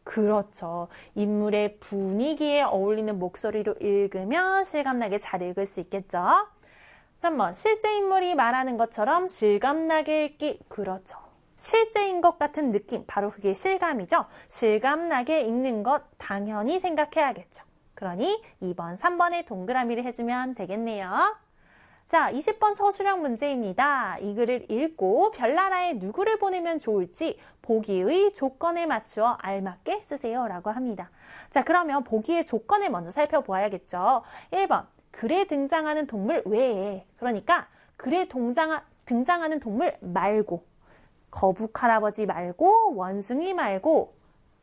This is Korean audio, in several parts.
그렇죠. 인물의 분위기에 어울리는 목소리로 읽으면 실감나게 잘 읽을 수 있겠죠. 3번, 실제 인물이 말하는 것처럼 실감나게 읽기. 그렇죠. 실제인 것 같은 느낌, 바로 그게 실감이죠. 실감나게 읽는 것 당연히 생각해야겠죠. 그러니 2번, 3번에 동그라미를 해주면 되겠네요. 자, 20번 서술형 문제입니다. 이 글을 읽고 별나라에 누구를 보내면 좋을지 보기의 조건에 맞추어 알맞게 쓰세요 라고 합니다. 자, 그러면 보기의 조건을 먼저 살펴보아야겠죠. 1번, 글에 등장하는 동물 외에, 그러니까 글에 등장하는 동물 말고, 거북 할아버지 말고, 원숭이 말고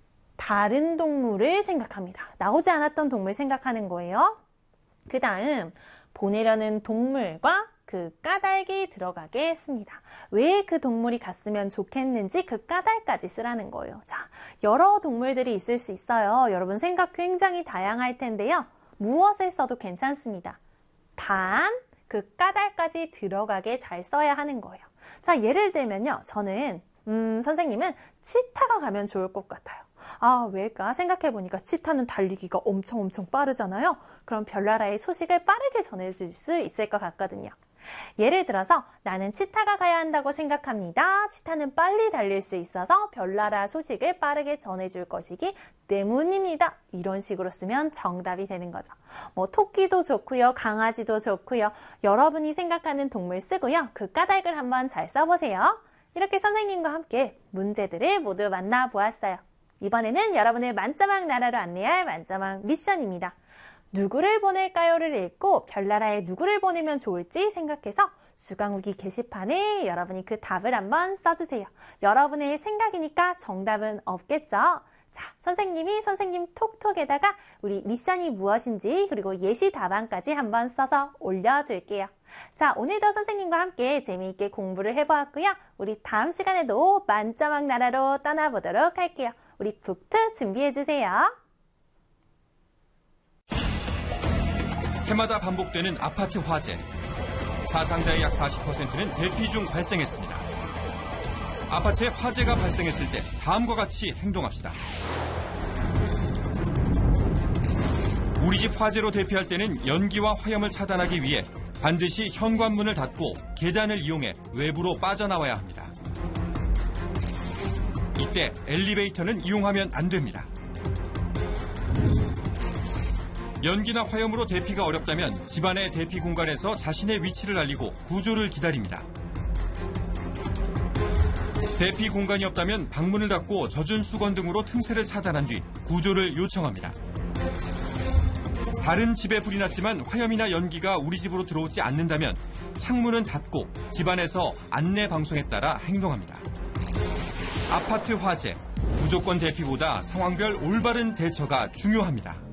다른 동물을 생각합니다. 나오지 않았던 동물 생각하는 거예요. 그 다음 보내려는 동물과 그 까닭이 들어가게 했습니다. 왜 그 동물이 갔으면 좋겠는지 그 까닭까지 쓰라는 거예요. 자, 여러 동물들이 있을 수 있어요. 여러분 생각 굉장히 다양할 텐데요. 무엇을 써도 괜찮습니다. 단 그 까닭까지 들어가게 잘 써야 하는 거예요. 자, 예를 들면요. 저는 선생님은 치타가 가면 좋을 것 같아요. 아, 왜일까? 생각해보니까 치타는 달리기가 엄청 빠르잖아요. 그럼 별나라의 소식을 빠르게 전해줄 수 있을 것 같거든요. 예를 들어서 나는 치타가 가야 한다고 생각합니다. 치타는 빨리 달릴 수 있어서 별나라 소식을 빠르게 전해줄 것이기 때문입니다. 이런 식으로 쓰면 정답이 되는 거죠. 뭐 토끼도 좋고요. 강아지도 좋고요. 여러분이 생각하는 동물 쓰고요. 그 까닭을 한번 잘 써보세요. 이렇게 선생님과 함께 문제들을 모두 만나보았어요. 이번에는 여러분을 만짜막 나라로 안내할 만짜막 미션입니다. 누구를 보낼까요를 읽고 별나라에 누구를 보내면 좋을지 생각해서 수강후기 게시판에 여러분이 그 답을 한번 써주세요. 여러분의 생각이니까 정답은 없겠죠? 자, 선생님이 선생님 톡톡에다가 우리 미션이 무엇인지 그리고 예시 답안까지 한번 써서 올려둘게요. 자, 오늘도 선생님과 함께 재미있게 공부를 해보았고요. 우리 다음 시간에도 만짜막 나라로 떠나보도록 할게요. 우리 북트 준비해주세요. 해마다 반복되는 아파트 화재. 사상자의 약 40%는 대피 중 발생했습니다. 아파트에 화재가 발생했을 때 다음과 같이 행동합시다. 우리 집 화재로 대피할 때는 연기와 화염을 차단하기 위해 반드시 현관문을 닫고 계단을 이용해 외부로 빠져나와야 합니다. 이때 엘리베이터는 이용하면 안 됩니다. 연기나 화염으로 대피가 어렵다면 집안의 대피 공간에서 자신의 위치를 알리고 구조를 기다립니다. 대피 공간이 없다면 방문을 닫고 젖은 수건 등으로 틈새를 차단한 뒤 구조를 요청합니다. 다른 집에 불이 났지만 화염이나 연기가 우리 집으로 들어오지 않는다면 창문은 닫고 집안에서 안내 방송에 따라 행동합니다. 아파트 화재, 무조건 대피보다 상황별 올바른 대처가 중요합니다.